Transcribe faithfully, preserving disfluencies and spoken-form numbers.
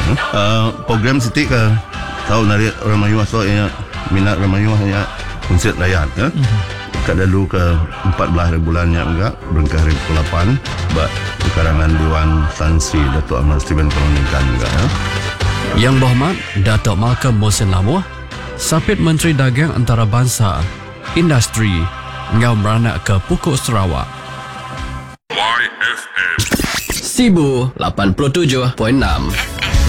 Uh, program Siti ke tahu narik Ramayuah so ya minat Ramayuah ya konsert layan ya. Mm-hmm. Kat dulu ke empat belas bulannya enggak berengkah hari ke lapan bak karangan Dewan Tan Sri Datuk Ahmad Steven Perundingkan juga ya. Yang Berhormat Datuk Malcolm Mohsin Lamuh, Sapit Menteri Dagang Antarabangsa, Industri, ngau beranak ke Pokok Sarawak. Y F M Sibu lapan puluh tujuh perpuluhan enam